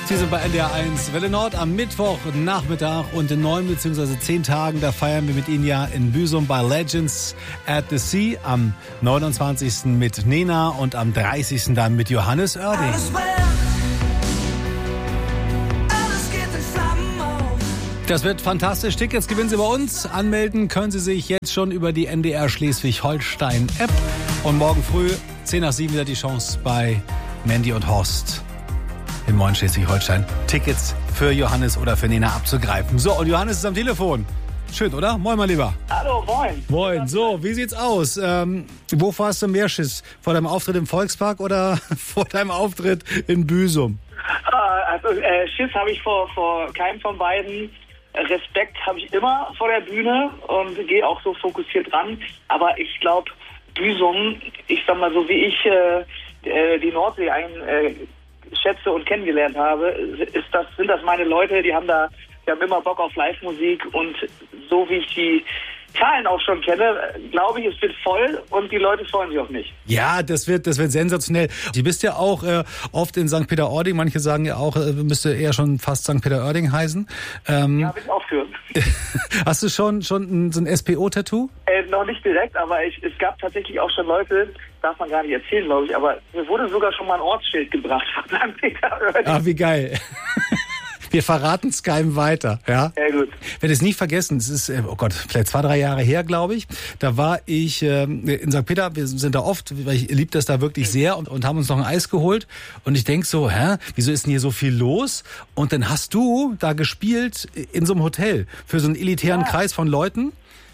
Sie sind bei NDR 1 Welle Nord am Mittwochnachmittag und in 9 bzw. 10 Tagen, da feiern wir mit Ihnen ja in Büsum bei Legends at the Sea am 29. mit Nena und am 30. dann mit Johannes Oerding. Das wird fantastisch. Tickets gewinnen Sie bei uns. Anmelden können Sie sich jetzt schon über die NDR Schleswig-Holstein App. Und morgen früh, 10 nach 7, wieder die Chance bei Mandy und Horst in Moin Schleswig-Holstein, Tickets für Johannes oder für Nena abzugreifen. So, und Johannes ist am Telefon. Schön, oder? Moin, mein Lieber. Hallo, moin. Moin. So, wie sieht's aus? Wovor hast du mehr Schiss? Vor deinem Auftritt im Volkspark oder vor deinem Auftritt in Büsum? Schiss habe ich vor keinem von beiden. Respekt habe ich immer vor der Bühne und gehe auch so fokussiert ran. Aber ich glaube, Büsum, ich sag mal so, wie ich die Nordsee schätze und kennengelernt habe, sind das meine Leute, die haben immer Bock auf Live-Musik und so wie ich die Zahlen auch schon kenne, glaube ich, es wird voll und die Leute freuen sich auf mich. Ja, das wird sensationell. Du bist ja auch oft in St. Peter-Ording. Manche sagen ja auch, müsste eher schon fast St. Peter-Ording heißen. Ja, will ich auch für. Hast du schon so ein SPO-Tattoo? Noch nicht direkt, aber es gab tatsächlich auch schon Leute, darf man gar nicht erzählen, glaube ich, aber mir wurde sogar schon mal ein Ortsschild gebracht von St. Peter-Ording. Ah, wie geil. Wir verraten es keinem weiter, ja? Ja, gut. Ich werde es nie vergessen, es ist, oh Gott, vielleicht 2-3 Jahre her, glaube ich. Da war ich in St. Peter, wir sind da oft, weil ich liebe das da wirklich sehr und haben uns noch ein Eis geholt. Und ich denk so, wieso ist denn hier so viel los? Und dann hast du da gespielt in so einem Hotel für so einen elitären Kreis von Leuten.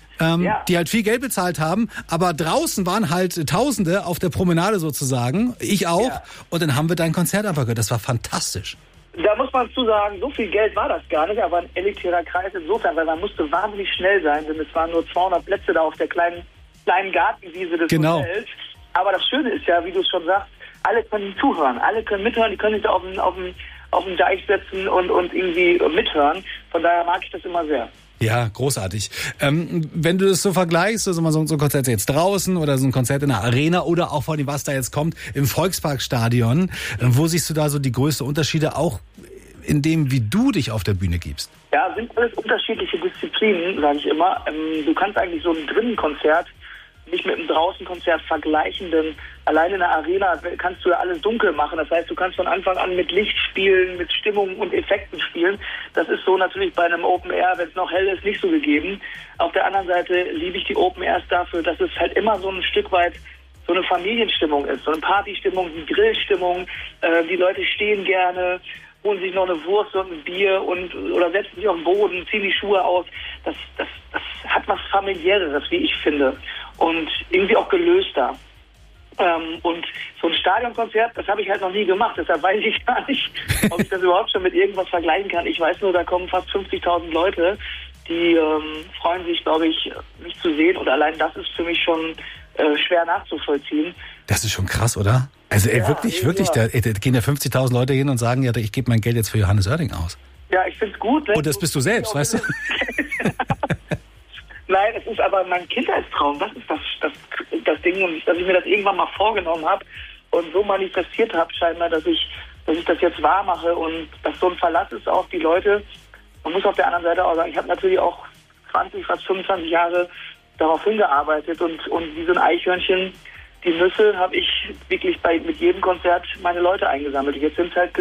Die halt viel Geld bezahlt haben, aber draußen waren halt Tausende auf der Promenade sozusagen, ich auch. Ja. Und dann haben wir dein Konzert einfach gehört, das war fantastisch. Da muss man zu sagen, so viel Geld war das gar nicht, aber ein elitärer Kreis insofern, weil man musste wahnsinnig schnell sein, denn es waren nur 200 Plätze da auf der kleinen Gartenwiese des Hotels. Aber das Schöne ist ja, wie du es schon sagst, alle können zuhören, alle können mithören, die können sich da auf den Deich setzen und irgendwie mithören. Von daher mag ich das immer sehr. Ja, großartig. Wenn du das so vergleichst, also mal so ein Konzert jetzt draußen oder so ein Konzert in der Arena oder auch vor allem, was da jetzt kommt, im Volksparkstadion, wo siehst du da so die größten Unterschiede, auch in dem, wie du dich auf der Bühne gibst? Ja, sind alles unterschiedliche Disziplinen, sage ich immer. Du kannst eigentlich so ein Drinnenkonzert nicht mit einem Draußenkonzert vergleichen, denn allein in der Arena kannst du ja alles dunkel machen. Das heißt, du kannst von Anfang an mit Licht spielen, mit Stimmung und Effekten spielen. Das ist so natürlich bei einem Open Air, wenn es noch hell ist, nicht so gegeben. Auf der anderen Seite liebe ich die Open Airs dafür, dass es halt immer so ein Stück weit so eine Familienstimmung ist, so eine Partystimmung, eine Grillstimmung. Die Leute stehen gerne, holen sich noch eine Wurst und ein Bier oder setzen sich auf den Boden, ziehen die Schuhe aus. Das hat was Familiäres, wie ich finde. Und irgendwie auch gelöster. Und so ein Stadionkonzert, das habe ich halt noch nie gemacht. Deshalb weiß ich gar nicht, ob ich das überhaupt schon mit irgendwas vergleichen kann. Ich weiß nur, da kommen fast 50.000 Leute, die freuen sich, glaube ich, mich zu sehen. Und allein das ist für mich schon schwer nachzuvollziehen. Das ist schon krass, oder? Also wirklich, da gehen ja 50.000 Leute hin und sagen, ja, ich gebe mein Geld jetzt für Johannes Oerding aus. Ja, ich finde es gut. Und das bist du selbst, weißt du? Nein, es ist aber mein Kindheitstraum. Das ist das Ding, und dass ich mir das irgendwann mal vorgenommen habe und so manifestiert habe scheinbar, dass ich das jetzt wahr mache und dass so ein Verlass ist auf die Leute. Man muss auf der anderen Seite auch sagen, ich habe natürlich auch 20, fast 25 Jahre darauf hingearbeitet und wie so ein Eichhörnchen, die Nüsse habe ich wirklich mit jedem Konzert meine Leute eingesammelt. Jetzt sind es halt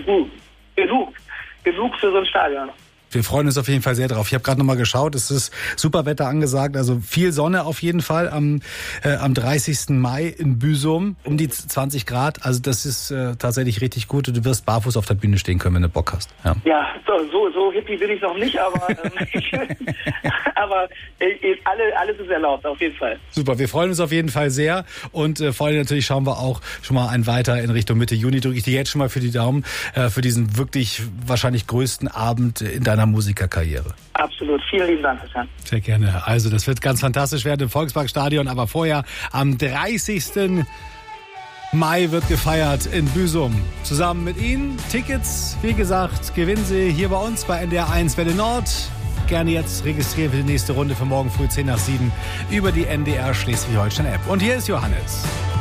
genug für so ein Stadion. Wir freuen uns auf jeden Fall sehr drauf. Ich habe gerade nochmal geschaut, es ist super Wetter angesagt, also viel Sonne auf jeden Fall am 30. Mai in Büsum, um die 20 Grad. Also das ist tatsächlich richtig gut und du wirst barfuß auf der Bühne stehen können, wenn du Bock hast. Ja, so hippie bin ich noch nicht, aber, aber alles ist erlaubt, auf jeden Fall. Super, wir freuen uns auf jeden Fall sehr und vor allem natürlich schauen wir auch schon mal einen weiter in Richtung Mitte Juni. Drücke ich dir jetzt schon mal für die Daumen für diesen wirklich wahrscheinlich größten Abend in deiner Musikerkarriere. Absolut. Vielen lieben Dank, Christian. Sehr gerne. Also das wird ganz fantastisch werden im Volksparkstadion, aber vorher am 30. Mai wird gefeiert in Büsum. Zusammen mit Ihnen. Tickets, wie gesagt, gewinnen Sie hier bei uns bei NDR 1 Welle Nord. Gerne jetzt registrieren für die nächste Runde für morgen früh 10 nach 7 über die NDR Schleswig-Holstein App. Und hier ist Johannes.